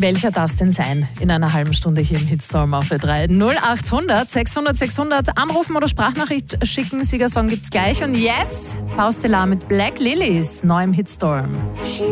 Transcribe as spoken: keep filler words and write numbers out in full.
Welcher darf es denn sein in einer halben Stunde hier im Hitstorm auf Ö drei? null acht hundert sechshundert sechshundert anrufen oder Sprachnachricht schicken. Siegersong gibt's gleich. Und jetzt Pause de la mit Black Lilies, neu im Hitstorm.